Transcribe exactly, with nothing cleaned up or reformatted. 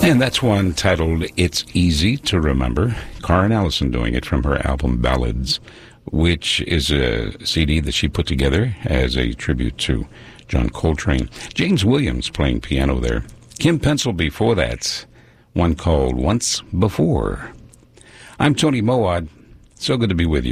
And that's one titled It's Easy to Remember. Karen Allison doing it from her album Ballads, which is a C D that she put together as a tribute to John Coltrane. James Williams playing piano there. Kim Pencil before that, one called Once Before. I'm Tony Moad. So good to be with you.